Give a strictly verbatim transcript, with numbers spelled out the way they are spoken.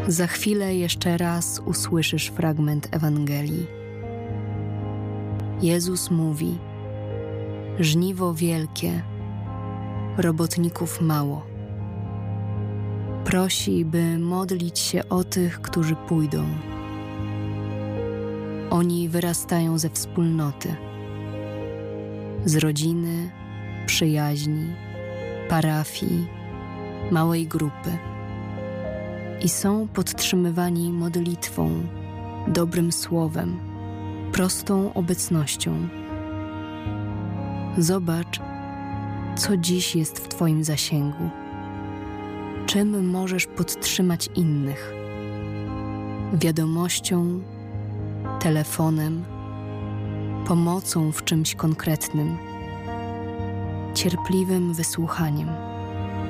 Za chwilę jeszcze raz usłyszysz fragment Ewangelii. Jezus mówi: żniwo wielkie, robotników mało. Prosi, by modlić się o tych, którzy pójdą. Oni wyrastają ze wspólnoty, z rodziny, przyjaźni, parafii, małej grupy i są podtrzymywani modlitwą, dobrym słowem, prostą obecnością. Zobacz, co dziś jest w Twoim zasięgu. Czym możesz podtrzymać innych? Wiadomością, telefonem, pomocą w czymś konkretnym, cierpliwym wysłuchaniem.